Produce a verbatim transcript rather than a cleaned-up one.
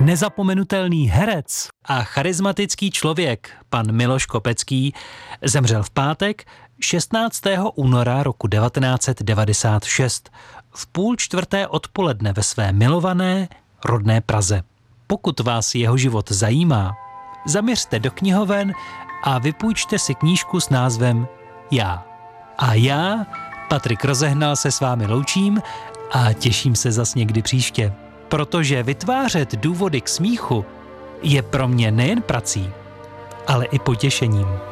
Nezapomenutelný herec a charismatický člověk, pan Miloš Kopecký, zemřel v pátek šestnáctého února roku devatenáct set devadesát šest v půl čtvrté odpoledne ve své milované rodné Praze. Pokud vás jeho život zajímá, zaměřte do knihoven a vypůjčte si knížku s názvem Já. A já, Patrik Rozehnal, se s vámi loučím a těším se zas někdy příště. Protože vytvářet důvody k smíchu je pro mě nejen prací, ale i potěšením.